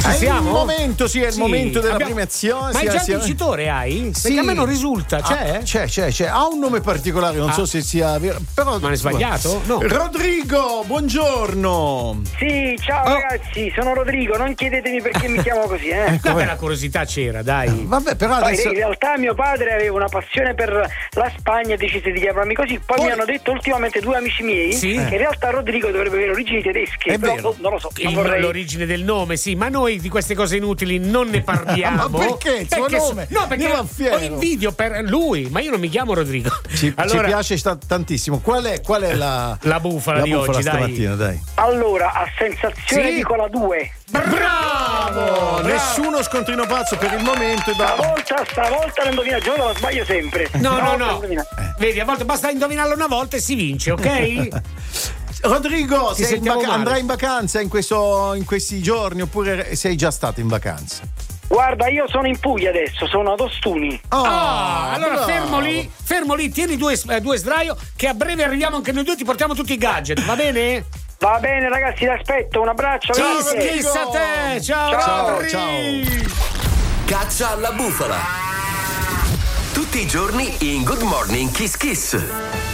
siamo? Il momento, sì, è il momento della abbiamo... premiazione. Ma sì, già sì, il vincitore hai? Sì. Perché a me non risulta, c'è? C'è. Ha un nome particolare, non so se sia vero. Però, ma è sbagliato? No. Rodrigo, buongiorno. Sì, ciao ragazzi, sono Rodrigo, non chiedetemi perché mi chiamo così, Vabbè, la curiosità c'era, dai. Vabbè, però adesso... In realtà mio padre aveva una passione per la Spagna e decise di chiamarmi così. Poi mi hanno detto ultimamente due amici miei che in realtà Rodrigo dovrebbe avere origini tedesche. È però vero. non lo so. Non vorrei... L'origine del nome, sì, ma noi di queste cose inutili non ne parliamo. Ma perché? Il suo nome? No, perché ho invidio per lui, ma io non mi chiamo Rodrigo. Ci piace tantissimo. Qual è la bufala di oggi, stamattina, dai? Allora, a sensazione dico la 2. Bravo! Nessuno scontrino pazzo per il momento. Stavolta lo indovina, Giorgio, la sbaglio sempre. No. Vedi, a volte basta indovinarlo una volta e si vince, ok? Rodrigo, andrai in vacanza in questi giorni oppure sei già stato in vacanza? Guarda, io sono in Puglia adesso, sono ad Ostuni. Allora fermo lì, tieni due sdraio che a breve arriviamo anche noi due, ti portiamo tutti i gadget, va bene? Va bene ragazzi, l'aspetti, un abbraccio. Chissà a te, ciao. Caccia alla bufala tutti i giorni in Good Morning Kiss Kiss.